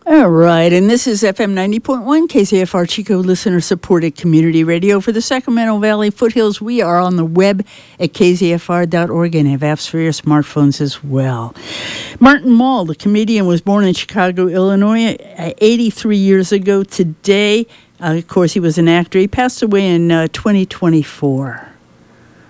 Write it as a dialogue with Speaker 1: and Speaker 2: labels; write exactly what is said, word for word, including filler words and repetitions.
Speaker 1: All right, and this is F M ninety point one, K Z F R Chico listener-supported community radio for the Sacramento Valley foothills. We are on the web at k z f r dot org and have apps for your smartphones as well. Martin Mull, the comedian, was born in Chicago, Illinois, eighty-three years ago today. Uh, of course, he was an actor. He passed away in uh, twenty twenty-four.